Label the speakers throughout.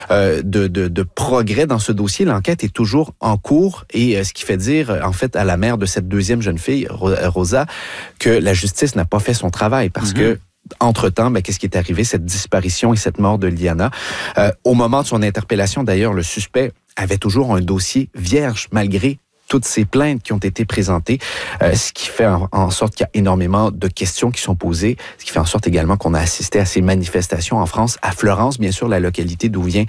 Speaker 1: de progrès dans ce dossier. L'enquête est toujours en cours et ce qui fait dire, en fait, à la mère de cette deuxième jeune fille, Rosa, que la justice n'a pas fait son travail parce que entre-temps, qu'est-ce qui est arrivé? Cette disparition et cette mort de Liana. Au moment de son interpellation, d'ailleurs, le suspect avait toujours un dossier vierge, malgré toutes ces plaintes qui ont été présentées, ce qui fait en sorte qu'il y a énormément de questions qui sont posées, ce qui fait en sorte également qu'on a assisté à ces manifestations en France, à Florence, bien sûr, la localité d'où vient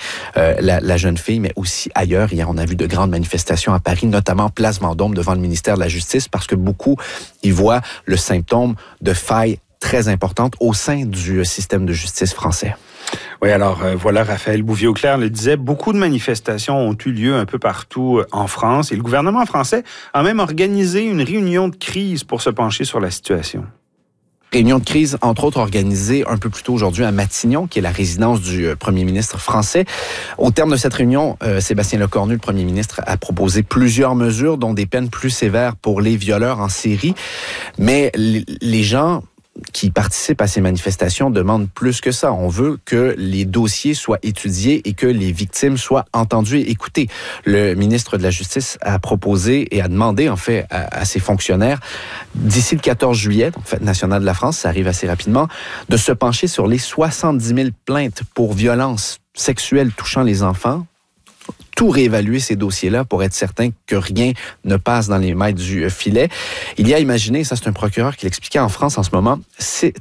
Speaker 1: la jeune fille, mais aussi ailleurs. Hier, on a vu de grandes manifestations à Paris, notamment Place Vendôme devant le ministère de la Justice, parce que beaucoup y voient le symptôme de failles très importantes au sein du système de justice français.
Speaker 2: Oui, alors voilà, Raphaël Bouvier-Auclair le disait, beaucoup de manifestations ont eu lieu un peu partout en France et le gouvernement français a même organisé une réunion de crise pour se pencher sur la situation.
Speaker 1: Réunion de crise, entre autres, organisée un peu plus tôt aujourd'hui à Matignon, qui est la résidence du premier ministre français. Au terme de cette réunion, Sébastien Lecornu, le premier ministre, a proposé plusieurs mesures, dont des peines plus sévères pour les violeurs en série. Mais les gens qui participent à ces manifestations demandent plus que ça. On veut que les dossiers soient étudiés et que les victimes soient entendues et écoutées. Le ministre de la Justice a proposé et a demandé, en fait, à ses fonctionnaires, d'ici le 14 juillet, donc Fête nationale de la France, ça arrive assez rapidement, de se pencher sur les 70 000 plaintes pour violences sexuelles touchant les enfants, tout réévaluer ces dossiers-là pour être certain que rien ne passe dans les mailles du filet. Il y a, imaginez, ça c'est un procureur qui l'expliquait en France en ce moment, c'est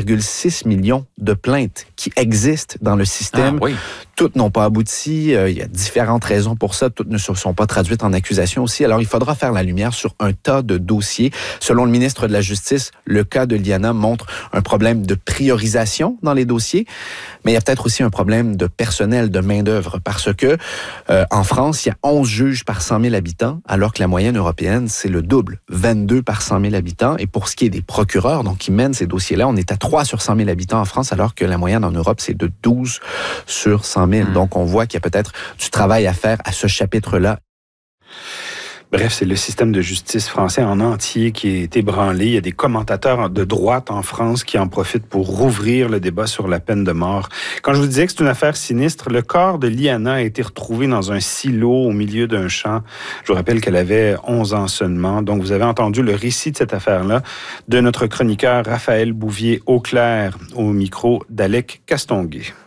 Speaker 1: 3,6 millions de plaintes qui existent dans le système.
Speaker 3: Ah, oui.
Speaker 1: Toutes n'ont pas abouti, il y a différentes raisons pour ça, toutes ne se sont pas traduites en accusation aussi. Alors il faudra faire la lumière sur un tas de dossiers. Selon le ministre de la Justice, le cas de Liana montre un problème de priorisation dans les dossiers, mais il y a peut-être aussi un problème de personnel, de main-d'œuvre, parce que en France, il y a 11 juges par 100 000 habitants, alors que la moyenne européenne, c'est le double, 22 par 100 000 habitants. Et pour ce qui est des procureurs, donc qui mènent ces dossiers-là, on est à 3 sur 100 000 habitants en France, alors que la moyenne en Europe, c'est de 12 sur 100 000. Donc, on voit qu'il y a peut-être du travail à faire à ce chapitre-là.
Speaker 2: Bref, c'est le système de justice français en entier qui est ébranlé. Il y a des commentateurs de droite en France qui en profitent pour rouvrir le débat sur la peine de mort. Quand je vous disais que c'est une affaire sinistre, le corps de Liana a été retrouvé dans un silo au milieu d'un champ. Je vous rappelle qu'elle avait 11 ans seulement. Donc, vous avez entendu le récit de cette affaire-là de notre chroniqueur Raphaël Bouvier-Auclair au micro d'Alec Castonguay.